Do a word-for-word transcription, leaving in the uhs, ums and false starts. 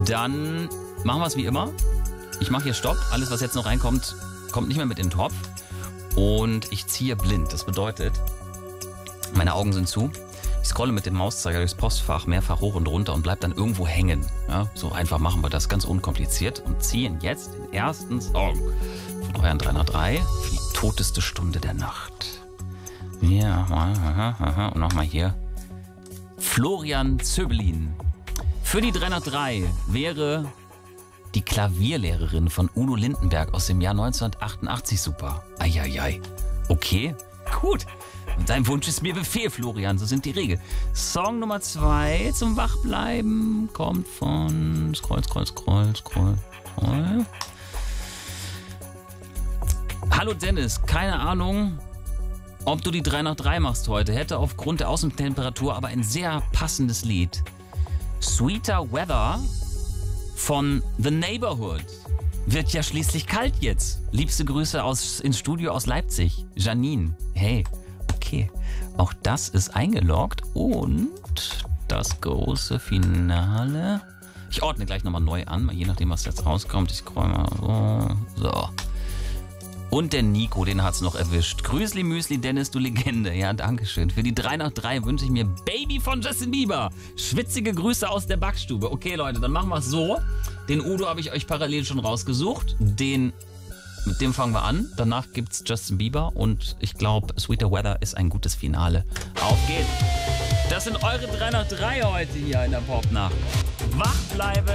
Dann machen wir es wie immer. Ich mache hier Stopp. Alles, was jetzt noch reinkommt, kommt nicht mehr mit in den Topf. Und ich ziehe blind. Das bedeutet, meine Augen sind zu. Ich scrolle mit dem Mauszeiger durchs Postfach mehrfach hoch und runter und bleib dann irgendwo hängen. Ja, so einfach machen wir das, ganz unkompliziert. Und ziehen jetzt den ersten Song von euren drei nach drei für die toteste Stunde der Nacht. Ja, aha, aha. Und nochmal hier. Florian Zöbelin. Für die drei nach drei wäre die Klavierlehrerin von Udo Lindenberg aus dem Jahr neunzehnhundertachtundachtzig super. Eieiei. Okay, gut. Dein Wunsch ist mir Befehl, Florian. So sind die Regeln. Song Nummer zwei zum Wachbleiben kommt von Scroll, Scroll, Scroll, Scroll, Scroll. Hallo Dennis, keine Ahnung, ob du die drei nach drei machst heute. Hätte aufgrund der Außentemperatur aber ein sehr passendes Lied. Sweeter Weather von The Neighborhood. Wird ja schließlich kalt jetzt. Liebste Grüße aus, ins Studio aus Leipzig. Janine. Hey, okay. Auch das ist eingeloggt. Und das große Finale. Ich ordne gleich nochmal neu an, je nachdem, was jetzt rauskommt. Ich scroll mal so. So. Und der Nico, den hat's noch erwischt. Grüßli Müsli, Dennis, du Legende. Ja, dankeschön. Für die drei nach drei wünsche ich mir Baby von Justin Bieber. Schwitzige Grüße aus der Backstube. Okay, Leute, dann machen wir es so. Den Udo habe ich euch parallel schon rausgesucht. Den, mit dem fangen wir an. Danach gibt's Justin Bieber. Und ich glaube, Sweeter Weather ist ein gutes Finale. Auf geht's. Das sind eure drei nach drei heute hier in der Popnacht. Wach bleiben.